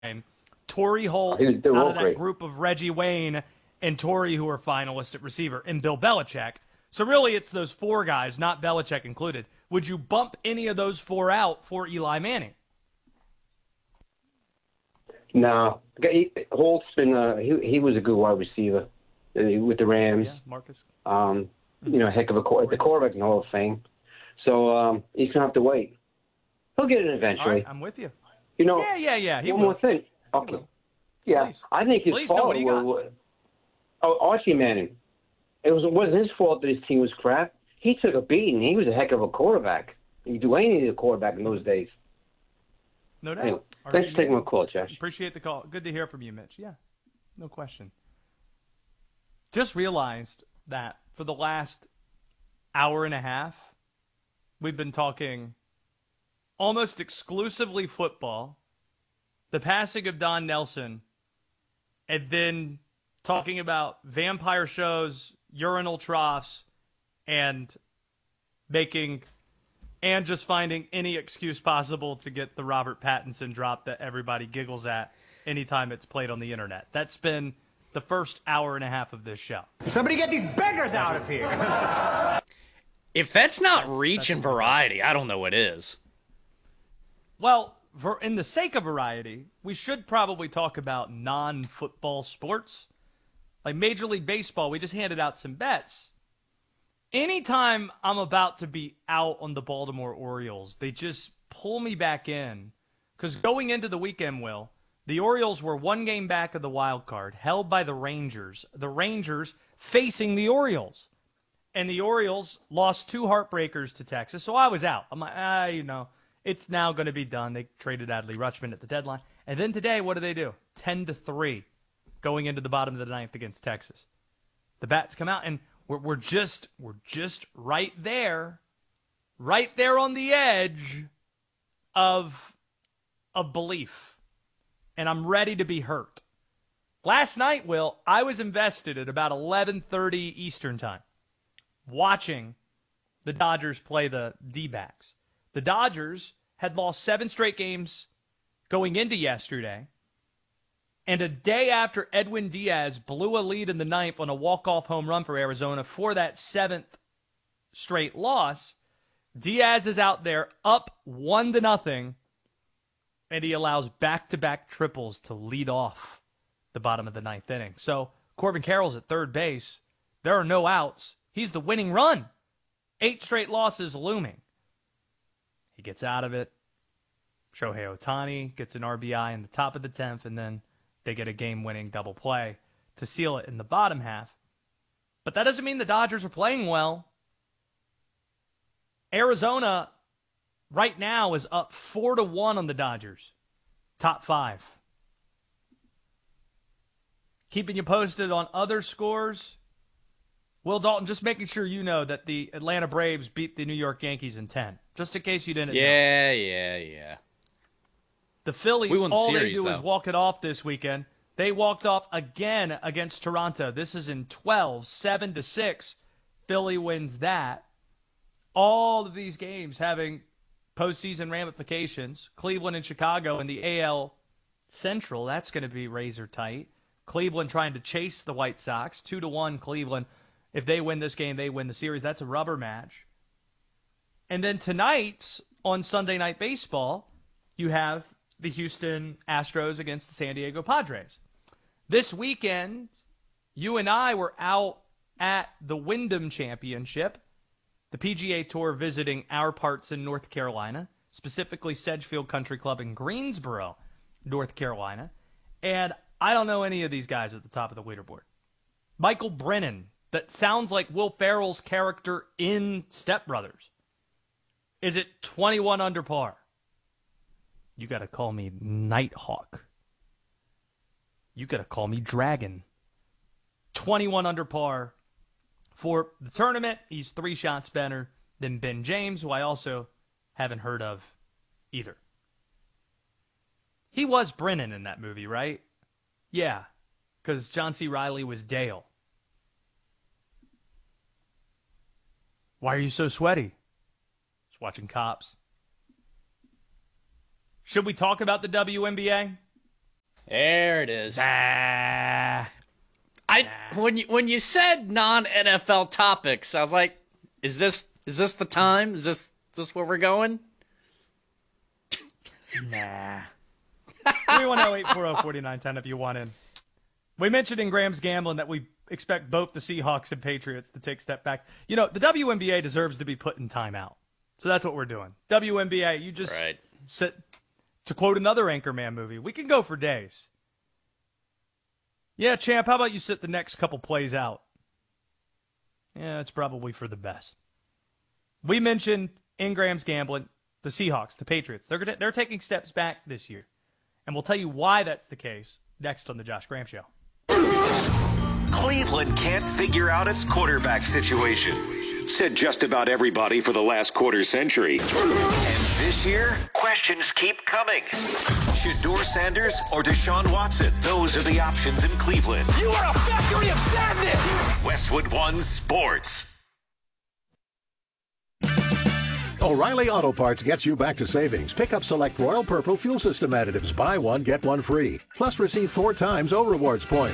Torrey Holt They're out all of that great. group of Reggie Wayne and Torrey, who are finalists at receiver, and Bill Belichick. So really it's those four guys, not Belichick included. Would you bump any of those four out for Eli Manning? No. Holt's been he was a good wide receiver with the Rams. Yeah, Marcus. Heck of the quarterback in the Hall of Fame. So he's going to have to wait. He'll get it eventually. All right, I'm with you. Yeah. One more thing. Okay. Yeah, Please. I think his Please, father no, what do you got? Archie Manning. It wasn't his fault that his team was crap. He took a beating. He was a heck of a quarterback. You do anything to a quarterback in those days. No doubt. Anyway, thanks for taking my call, Josh. Appreciate the call. Good to hear from you, Mitch. Yeah, no question. Just realized that for the last hour and a half, we've been talking almost exclusively football, the passing of Don Nelson, and then talking about vampire shows, urinal troughs, and just finding any excuse possible to get the Robert Pattinson drop that everybody giggles at anytime it's played on the internet. That's been the first hour and a half of this show. Somebody get these beggars out of here. If that's not reach and variety, I don't know what is. Well, in the sake of variety, we should probably talk about non-football sports. Like Major League Baseball, we just handed out some bets. Anytime I'm about to be out on the Baltimore Orioles, they just pull me back in. Because going into the weekend, Will, the Orioles were one game back of the wild card, held by the Rangers. The Rangers facing the Orioles. And the Orioles lost two heartbreakers to Texas, so I was out. I'm like, it's now going to be done. They traded Adley Rutschman at the deadline. And then today, what do? 10-3 going into the bottom of the ninth against Texas. The bats come out, and we're just right there on the edge of belief. And I'm ready to be hurt. Last night, Will, I was invested at about 11:30 Eastern time, watching the Dodgers play the D-backs. The Dodgers had lost 7 straight games going into yesterday, and a day after Edwin Diaz blew a lead in the ninth on a walk-off home run for Arizona for that 7th straight loss, Diaz is out there up 1-0, and he allows back-to-back triples to lead off the bottom of the ninth inning. So Corbin Carroll's at third base. There are no outs. He's the winning run. 8 straight losses looming. He gets out of it. Shohei Ohtani gets an RBI in the top of the 10th, and then they get a game-winning double play to seal it in the bottom half. But that doesn't mean the Dodgers are playing well. Arizona right now is up 4-1 on the Dodgers. Top 5. Keeping you posted on other scores. Will Dalton, just making sure you know that the Atlanta Braves beat the New York Yankees in 10. Just in case you didn't know. Yeah. The Phillies, We won the all series, they do is though. walk it off this weekend. They walked off again against Toronto. This is in 12, 7-6. Philly wins that. All of these games having postseason ramifications. Cleveland and Chicago in the AL Central, that's going to be razor tight. Cleveland trying to chase the White Sox. 2-1 Cleveland. If they win this game, they win the series. That's a rubber match. And then tonight, on Sunday Night Baseball, you have the Houston Astros against the San Diego Padres. This weekend, you and I were out at the Wyndham Championship, the PGA Tour visiting our parts in North Carolina, specifically Sedgefield Country Club in Greensboro, North Carolina. And I don't know any of these guys at the top of the leaderboard. Michael Brennan, that sounds like Will Ferrell's character in Step Brothers, is it 21 under par? You got to call me Nighthawk. You got to call me Dragon. 21 under par for the tournament. He's 3 shots better than Ben James, who I also haven't heard of either. He was Brennan in that movie, right? Yeah, because John C. Reilly was Dale. Why are you so sweaty? Just watching Cops. Should we talk about the WNBA? There it is. Nah. When you said non-NFL topics, I was like, is this the time? Is this where we're going? Nah. 310-840-4910 if you want in. We mentioned in Graham's Gambling that we expect both the Seahawks and Patriots to take a step back. You know, the WNBA deserves to be put in timeout. So that's what we're doing. WNBA, you just sit, to quote another Anchorman movie, we can go for days. Yeah, champ, how about you sit the next couple plays out? Yeah, it's probably for the best. We mentioned in Graham's Gambling the Seahawks, the Patriots. They're taking steps back this year. And we'll tell you why that's the case next on the Josh Graham Show. Cleveland can't figure out its quarterback situation, said just about everybody for the last quarter century. And this year, questions keep coming. Shedeur Sanders or Deshaun Watson? Those are the options in Cleveland. You are a factory of sadness! Westwood One Sports. O'Reilly Auto Parts gets you back to savings. Pick up select Royal Purple fuel system additives. Buy one, get one free. Plus receive 4 times O Rewards points.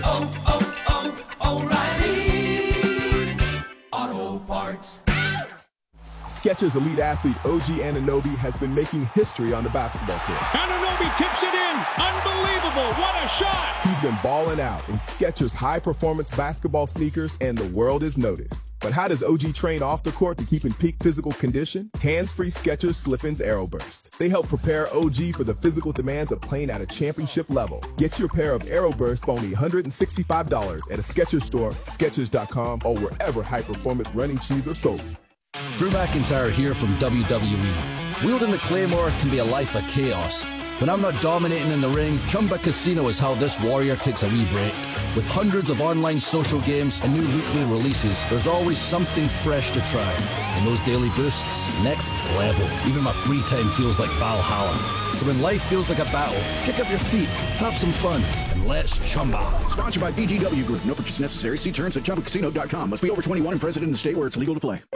O'Reilly Auto Parts. Skechers elite athlete OG Anunoby has been making history on the basketball court. Anunoby tips it in. Unbelievable. What a shot. He's been balling out in Skechers high-performance basketball sneakers, and the world is noticed. But how does OG train off the court to keep in peak physical condition? Hands-free Skechers Slip-ins Aeroburst. They help prepare OG for the physical demands of playing at a championship level. Get your pair of Aeroburst for only $165 at a Skechers store, Skechers.com, or wherever high-performance running shoes are sold. Drew McIntyre here from WWE. Wielding the Claymore can be a life of chaos. When I'm not dominating in the ring, Chumba Casino is how this warrior takes a wee break. With hundreds of online social games and new weekly releases, there's always something fresh to try. And those daily boosts, next level. Even my free time feels like Valhalla. So when life feels like a battle, kick up your feet, have some fun, and let's Chumba. Sponsored by BGW Group. No purchase necessary. See terms at ChumbaCasino.com. Must be over 21 and present in the state where it's legal to play.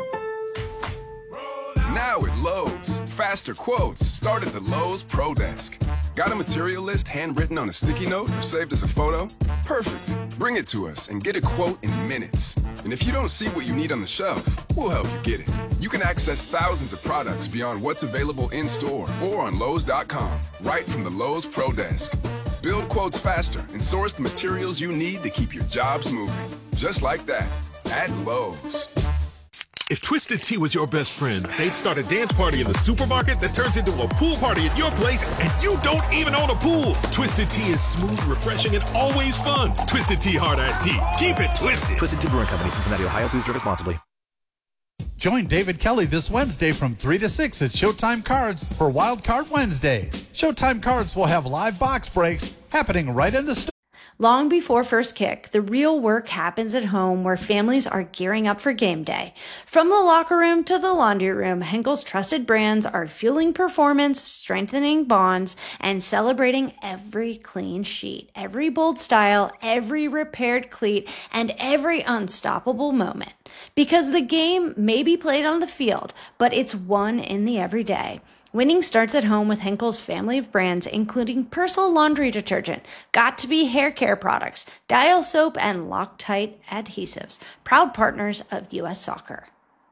Now at Lowe's, faster quotes start at the Lowe's Pro Desk. Got a material list handwritten on a sticky note or saved as a photo? Perfect. Bring it to us and get a quote in minutes. And if you don't see what you need on the shelf, we'll help you get it. You can access thousands of products beyond what's available in-store or on Lowe's.com, right from the Lowe's Pro Desk. Build quotes faster and source the materials you need to keep your jobs moving. Just like that, at Lowe's. If Twisted Tea was your best friend, they'd start a dance party in the supermarket that turns into a pool party at your place, and you don't even own a pool. Twisted Tea is smooth, refreshing, and always fun. Twisted Tea Hard Iced Tea. Keep it twisted. Twisted Tea Brewing Company, Cincinnati, Ohio. Please drink responsibly. Join David Kelly this Wednesday from 3 to 6 at Showtime Cards for Wild Card Wednesdays. Showtime Cards will have live box breaks happening right in the store. Long before first kick, the real work happens at home where families are gearing up for game day. From the locker room to the laundry room, Henkel's trusted brands are fueling performance, strengthening bonds, and celebrating every clean sheet, every bold style, every repaired cleat, and every unstoppable moment. Because the game may be played on the field, but it's won in the everyday. Winning starts at home with Henkel's family of brands, including Persil laundry detergent, Got2b hair care products, Dial soap, and Loctite adhesives. Proud partners of U.S. Soccer.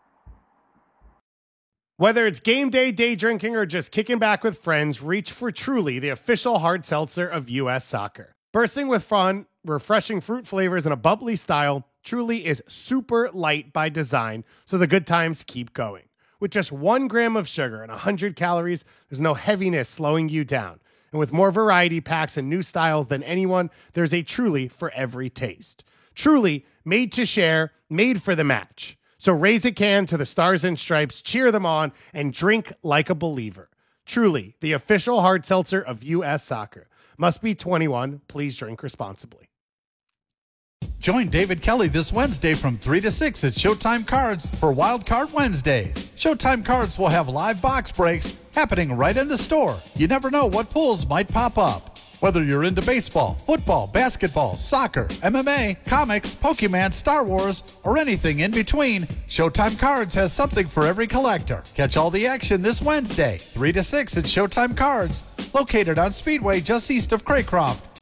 Whether it's game day, day drinking, or just kicking back with friends, reach for Truly, the official hard seltzer of U.S. Soccer. Bursting with fun, refreshing fruit flavors, and a bubbly style, Truly is super light by design, so the good times keep going. With just 1 gram of sugar and 100 calories, there's no heaviness slowing you down. And with more variety packs and new styles than anyone, there's a Truly for every taste. Truly, made to share, made for the match. So raise a can to the Stars and Stripes, cheer them on, and drink like a believer. Truly, the official hard seltzer of U.S. Soccer. Must be 21. Please drink responsibly. Join David Kelly this Wednesday from 3 to 6 at Showtime Cards for Wild Card Wednesdays. Showtime Cards will have live box breaks happening right in the store. You never know what pulls might pop up. Whether you're into baseball, football, basketball, soccer, MMA, comics, Pokemon, Star Wars, or anything in between, Showtime Cards has something for every collector. Catch all the action this Wednesday, 3 to 6 at Showtime Cards, located on Speedway just east of Craycroft.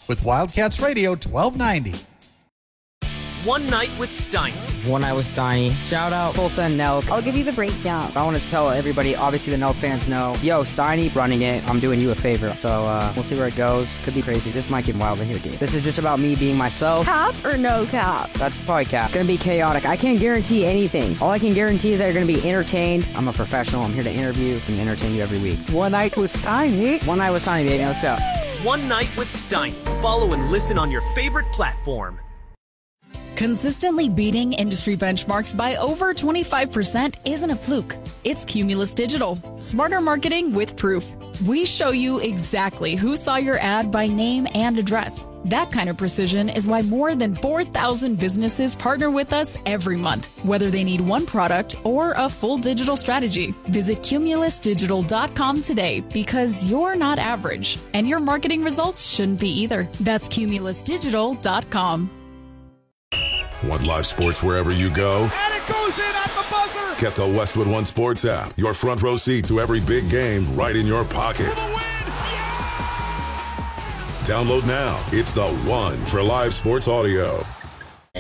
with Wildcats Radio 1290. One Night with Steiny. One Night with Steiny. Shout out Tulsa and Nelk. I'll give you the breakdown. I want to tell everybody, obviously the Nelk fans know, yo, Steiny running it. I'm doing you a favor. So we'll see where it goes. Could be crazy. This might get wild in here, dude. This is just about me being myself. Cap or no cap? That's probably cap. Gonna be chaotic. I can't guarantee anything. All I can guarantee is that you're gonna be entertained. I'm a professional. I'm here to interview and entertain you every week. One Night with Steiny. One Night with Steiny, baby. Let's go. One Night with Steiny. Follow and listen on your favorite platform. Consistently beating industry benchmarks by over 25% isn't a fluke. It's Cumulus Digital. Smarter marketing with proof. We show you exactly who saw your ad by name and address. That kind of precision is why more than 4,000 businesses partner with us every month, whether they need one product or a full digital strategy. Visit cumulusdigital.com today because you're not average, and your marketing results shouldn't be either. That's cumulusdigital.com. Want live sports wherever you go? And it goes in at the buzzer! Get the Westwood One Sports app. Your front row seat to every big game right in your pocket. Download now. It's the one for live sports audio.